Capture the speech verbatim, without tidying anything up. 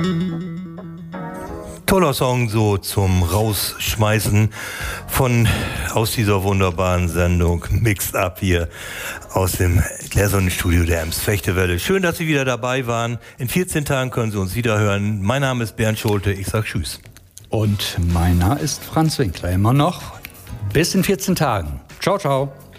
Toller Song so zum Rausschmeißen von aus dieser wunderbaren Sendung Mixed Up hier aus dem Gläsernen-Studio der Ems-Fechtewelle. Schön, dass Sie wieder dabei waren. In vierzehn Tagen können Sie uns wieder hören. Mein Name ist Bernd Schulte. Ich sag Tschüss. Und mein Name ist Franz Winkler. Immer noch bis in vierzehn Tagen. Ciao, ciao.